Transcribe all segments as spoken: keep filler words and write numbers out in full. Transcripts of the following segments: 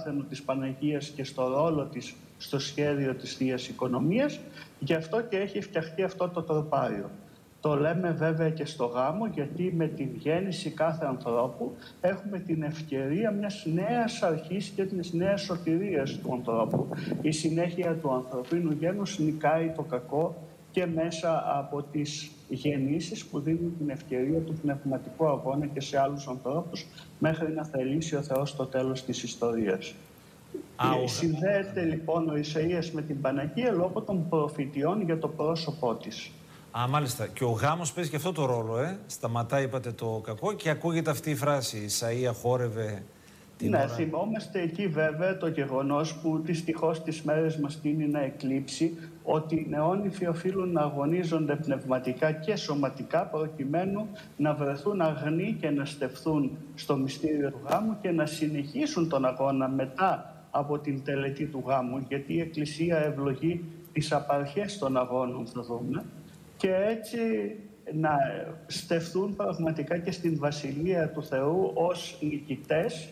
παρθένο της Παναγίας και στο ρόλο της στο σχέδιο της Θείας Οικονομίας. Γι' αυτό και έχει φτιαχτεί αυτό το τροπάριο. Το λέμε βέβαια και στο γάμο, γιατί με την γέννηση κάθε ανθρώπου έχουμε την ευκαιρία μιας νέας αρχής και μιας νέας σωτηρίας του ανθρώπου. Η συνέχεια του ανθρωπίνου γένους νικάει το κακό και μέσα από τις γεννήσεις που δίνουν την ευκαιρία του πνευματικού αγώνα και σε άλλους ανθρώπους μέχρι να θελήσει ο Θεός το τέλος της ιστορίας. Άου. Συνδέεται λοιπόν ο Ισαΐας με την Παναγία λόγω των προφητιών για το πρόσωπό της. Α, μάλιστα. Και ο γάμος παίζει και αυτό το ρόλο, ε. Σταματά, είπατε, το κακό και ακούγεται αυτή η φράση. Η Ισαΐα χόρευε την ναι, ώρα. θυμόμαστε εκεί βέβαια το γεγονός που δυστυχώς τις μέρες μας τείνει να εκλείψει, ότι οι νεόνυφοι οφείλουν να αγωνίζονται πνευματικά και σωματικά προκειμένου να βρεθούν αγνοί και να στεφθούν στο μυστήριο του γάμου και να συνεχίσουν τον αγώνα μετά από την τελετή του γάμου, γιατί η Εκκλησία ευλογεί τις απαρχές των αγώνων, θα δούμε, και έτσι να στεφθούν πραγματικά και στην Βασιλεία του Θεού ως νικητές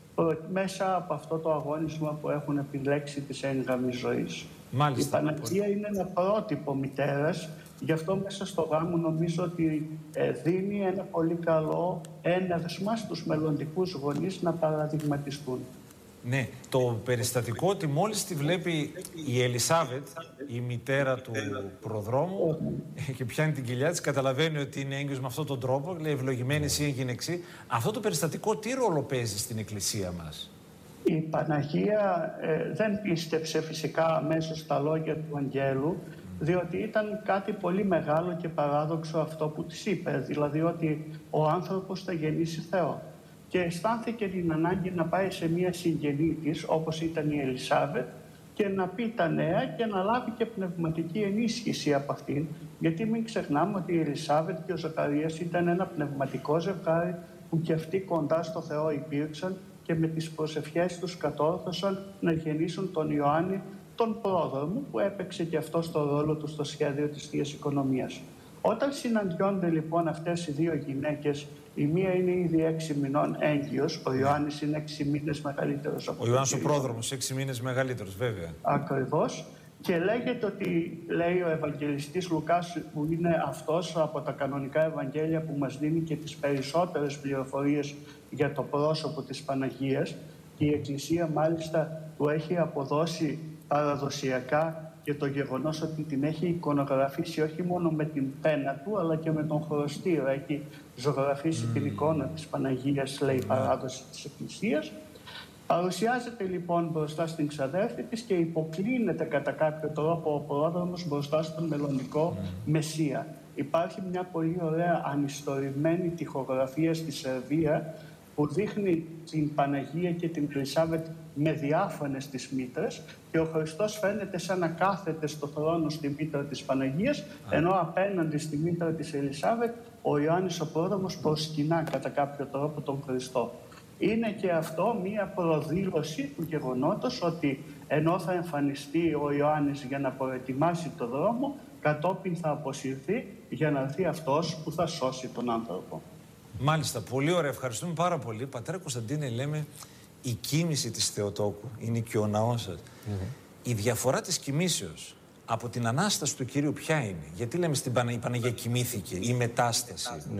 μέσα από αυτό το αγώνισμα που έχουν επιλέξει της έγγαμης ζωής. Μάλιστα. Η Παναγία είναι ένα πρότυπο μητέρας, γι' αυτό μέσα στο γάμο νομίζω ότι ε, δίνει ένα πολύ καλό έναυσμα στους μελλοντικούς γονείς να παραδειγματιστούν. Ναι, το περιστατικό ότι μόλις τη βλέπει η Ελισάβετ, η μητέρα του προδρόμου, και πιάνει την κοιλιά της, καταλαβαίνει ότι είναι έγκυος με αυτόν τον τρόπο, λέει ευλογημένη εσύ εγγυνεξή. Αυτό το περιστατικό τι ρόλο παίζει στην Εκκλησία μας? Η Παναγία ε, δεν πίστεψε φυσικά αμέσως στα λόγια του Αγγέλου, διότι ήταν κάτι πολύ μεγάλο και παράδοξο αυτό που της είπε, δηλαδή ότι ο άνθρωπος θα γεννήσει Θεό. Και αισθάνθηκε την ανάγκη να πάει σε μια συγγενή της, όπως ήταν η Ελισάβετ, και να πει τα νέα και να λάβει και πνευματική ενίσχυση από αυτήν. Γιατί μην ξεχνάμε ότι η Ελισάβετ και ο Ζαχαρίας ήταν ένα πνευματικό ζευγάρι που και αυτοί κοντά στο Θεό υπήρξαν και με τις προσευχές τους κατόρθωσαν να γεννήσουν τον Ιωάννη, τον πρόδρομο, που έπαιξε και αυτό στο ρόλο του στο σχέδιο της Θείας Οικονομίας. Όταν συναντιόνται λοιπόν αυτές οι δύο γυναίκες, η μία είναι ήδη έξι μηνών έγκυος, ο Ιωάννης είναι έξι μήνες μεγαλύτερος από Ο Ιωάννης ο πρόδρομος, έξι μήνες μεγαλύτερος, βέβαια. Ακριβώς. Και λέγεται ότι, λέει ο Ευαγγελιστής Λουκάς, που είναι αυτός από τα κανονικά Ευαγγέλια που μας δίνει και τις περισσότερες πληροφορίες για το πρόσωπο της Παναγίας, και η Εκκλησία μάλιστα του έχει αποδώσει παραδοσιακά και το γεγονός ότι την έχει εικονογραφήσει όχι μόνο με την πένα του, αλλά και με τον χρωστήρα. Έχει ζωγραφίσει mm. την εικόνα της Παναγίας, λέει η παράδοση της Εκκλησίας. Παρουσιάζεται λοιπόν μπροστά στην ξαδέρφη της και υποκλίνεται κατά κάποιο τρόπο ο πρόδρομος μπροστά στον μελλοντικό mm. Μεσσία. Υπάρχει μια πολύ ωραία ανιστορημένη τοιχογραφία στη Σερβία που δείχνει την Παναγία και την Ελισάβετ με διάφανες τις μήτρες και ο Χριστός φαίνεται σαν να κάθεται στο θρόνο στη μήτρα της Παναγίας, ενώ απέναντι στη μήτρα της Ελισάβετ ο Ιωάννης ο πρόδρομος προσκυνά κατά κάποιο τρόπο τον Χριστό. Είναι και αυτό μία προδήλωση του γεγονότος ότι ενώ θα εμφανιστεί ο Ιωάννης για να προετοιμάσει το δρόμο, κατόπιν θα αποσυρθεί για να έρθει αυτός που θα σώσει τον άνθρωπο. Μάλιστα, πολύ ωραία. Ευχαριστούμε πάρα πολύ. Πατέρα Κωνσταντίνε, λέμε η κοίμηση της Θεοτόκου είναι και ο ναός σας. Mm-hmm. Η διαφορά της κοιμήσεως από την Ανάσταση του Κυρίου ποια είναι? Γιατί λέμε στην Παναγία, η Παναγία κοιμήθηκε, η μετάσταση? Ναι.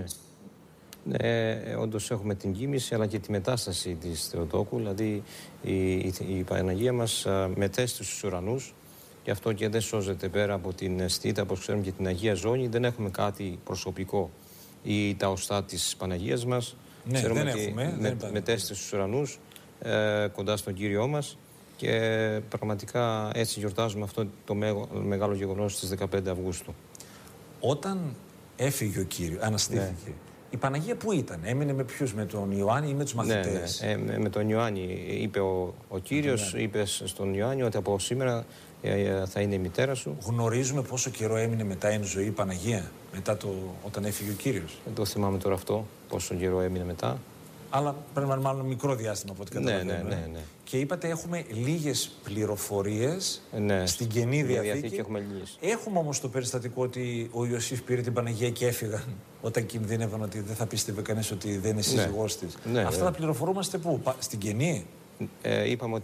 Ναι, όντως έχουμε την κοίμηση αλλά και τη μετάσταση της Θεοτόκου. Δηλαδή η, η, η Παναγία μας α, μετέστη στους ουρανούς, γι' αυτό και δεν σώζεται πέρα από την στήτα, όπως ξέρουμε, και την Αγία Ζώνη. Δεν έχουμε κάτι προσωπικό ή τα οστά της Παναγίας μας. Ναι, ξέρουμε δεν ότι έχουμε. Με, δεν μετέστη στους ουρανούς, ε, κοντά στον Κύριό μας, και πραγματικά έτσι γιορτάζουμε αυτό το μεγάλο γεγονός στις δεκαπέντε Αυγούστου. Όταν έφυγε ο Κύριος, αναστήθηκε, ναι. η Παναγία πού ήταν? Έμεινε με ποιους? Με τον Ιωάννη ή με τους μαθητές? Ναι, ναι. Ε, με, με τον Ιωάννη είπε ο, ο Κύριος, είπε στον Ιωάννη ότι από σήμερα ε, θα είναι η μητέρα σου. Γνωρίζουμε πόσο καιρό έμεινε μετά εν ζωή η Παναγία, μετά το, όταν έφυγε ο Κύριος? Δεν το θυμάμαι τώρα αυτό, πόσο καιρό έμεινε μετά. Αλλά πρέπει να είναι μάλλον μικρό διάστημα από ό,τι καταλαβαίνουμε. Ναι, ναι, ναι, ναι. Και είπατε έχουμε λίγες πληροφορίες ναι. στην Καινή Διαθήκη. Διαθήκη έχουμε, λίγες. Έχουμε όμως το περιστατικό ότι ο Ιωσήφ πήρε την Παναγία και έφυγαν όταν κινδύνευαν ότι δεν θα πίστευε κανείς ότι δεν είναι σύζυγός της. Ναι, Αυτά ναι. τα πληροφορούμαστε πού? Στην Καινή? Ε, είπαμε